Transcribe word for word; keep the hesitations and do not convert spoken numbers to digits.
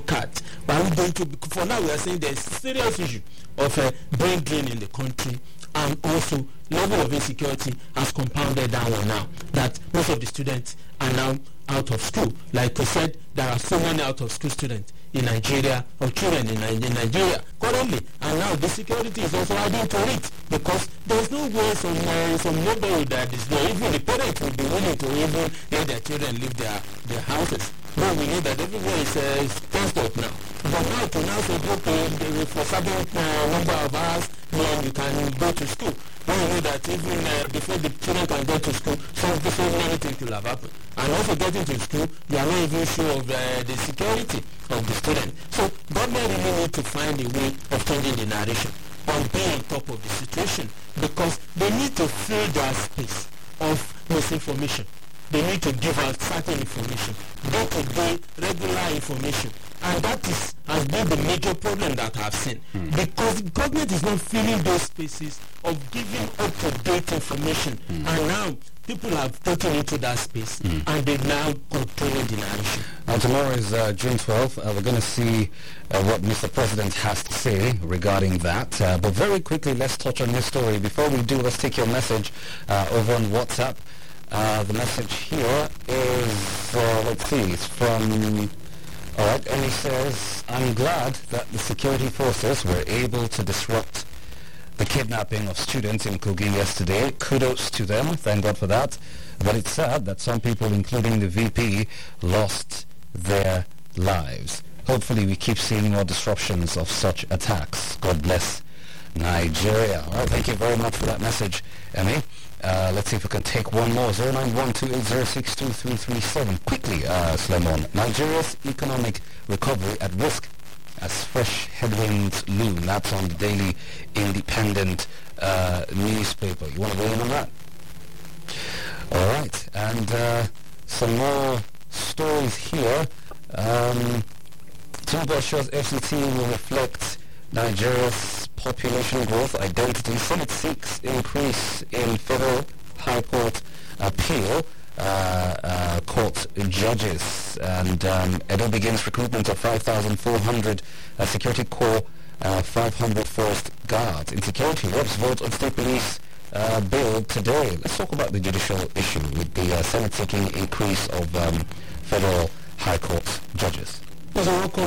look at. But we're going to, for now we are saying there's serious issue of uh, brain drain in the country, and also level of insecurity has compounded that one now, that most of the students are now out of school. Like I said, there are so many out of school students in Nigeria, or children in, in Nigeria currently, and now the security is also adding to it, because there's no way some uh, some neighborhood that is there, even the parents will be willing to even let their children leave their, their houses. But we know that everywhere is, uh, is tensed up now. But now to now say, okay, for certain uh, number of hours, then you can go to school. When you know that even uh, before the children can go to school, so, so many things will have happened. And also getting to school, they are not even sure of uh, the security of the student. So government really need to find a way of changing the narration and being on top of the situation, because they need to fill their space of misinformation. They need to give out certain information, day-to-day, regular information. And that is has been the major problem that I've seen. Mm. Because government is not filling those spaces of giving up-to-date information. Mm. And now, people have taken into that space, mm. and they're now controlling the narration. Now, tomorrow is uh, June twelfth. Uh, we're going to see uh, what Mister President has to say regarding that. Uh, but very quickly, let's touch on this story. Before we do, let's take your message uh, over on WhatsApp. Uh, the message here is, uh, let's see, it's from, all right, and he says, I'm glad that the security forces were able to disrupt the kidnapping of students in Kogi yesterday. Kudos to them, thank God for that. But it's sad that some people, including the V P, lost their lives. Hopefully we keep seeing more disruptions of such attacks. God bless Nigeria. All right, thank you very much for that message, Emmy. Uh, let's see if we can take one more. zero nine one two eight zero six two three three seven. Quickly, uh, Suleiman. Nigeria's economic recovery at risk as fresh headwinds loom. That's on the Daily Independent uh, newspaper. You want to weigh in on that? All right. And uh, some more stories here. Um, Tinubu assures F C T will reflect Nigeria's population growth identity. Senate seeks increase in federal high court appeal uh, uh, court judges, and um, Edo begins recruitment of five thousand four hundred uh, security corps, uh, five hundred forest guards. Insecurity reps vote on state police uh, bill today. Let's talk about the judicial issue with the uh, Senate seeking increase of um, federal high court judges. There's a local